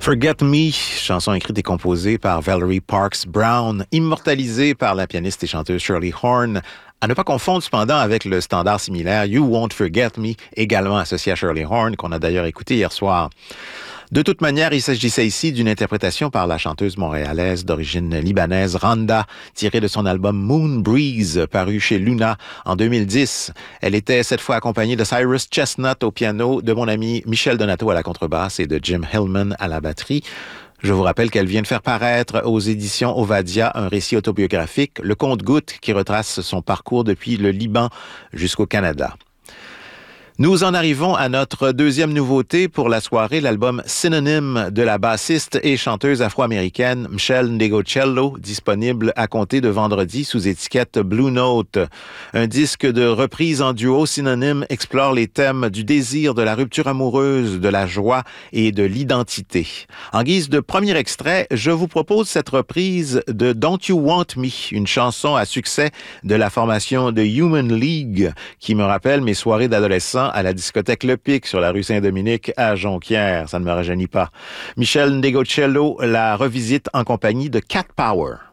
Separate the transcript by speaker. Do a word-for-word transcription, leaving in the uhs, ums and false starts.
Speaker 1: Forget Me, chanson écrite et composée par Valerie Parks Brown, immortalisée par la pianiste et chanteuse Shirley Horn, à ne pas confondre cependant avec le standard similaire You Won't Forget Me, également associé à Shirley Horn, qu'on a d'ailleurs écouté hier soir. De toute manière, il s'agissait ici d'une interprétation par la chanteuse montréalaise d'origine libanaise Randa, tirée de son album Moon Breeze, paru chez Luna en deux mille dix. Elle était cette fois accompagnée de Cyrus Chestnut au piano, de mon ami Michel Donato à la contrebasse et de Jim Hillman à la batterie. Je vous rappelle qu'elle vient de faire paraître aux éditions Ovadia un récit autobiographique, Le Compte-Gouttes, qui retrace son parcours depuis le Liban jusqu'au Canada. Nous en arrivons à notre deuxième nouveauté pour la soirée, l'album Synonym de la bassiste et chanteuse afro-américaine Mchel Ndegeocello, disponible à compter de vendredi sous étiquette Blue Note. Un disque de reprise en duo. Synonym explore les thèmes du désir, de la rupture amoureuse, de la joie et de l'identité. En guise de premier extrait, je vous propose cette reprise de Don't You Want Me, une chanson à succès de la formation de Human League qui me rappelle mes soirées d'adolescent à la discothèque Le Pic sur la rue Saint-Dominique à Jonquière. Ça ne me rajeunit pas. Mchel Ndegeocello la revisite en compagnie de Cat Power.